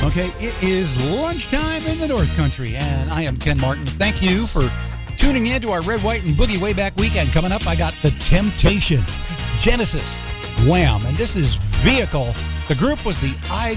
Okay, it is lunchtime in the North Country, and I am Ken Martin. Thank you for tuning in to our Red, White, and Boogie Way Back weekend. Coming up, I got The Temptations, Genesis, Wham, and this is Vehicle. The group was the I